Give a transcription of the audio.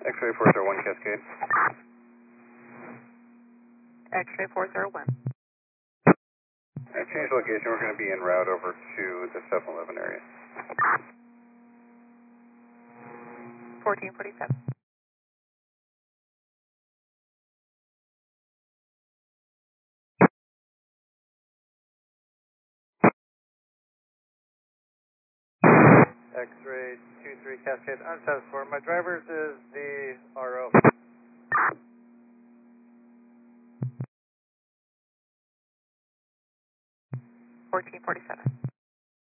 X-ray 401 Cascade. X-ray 401. Change location, we're going to be en route over to the 7-Eleven area. 1447. X-ray 23 Cascade, unsatisfied. My driver's is the RO. 1447.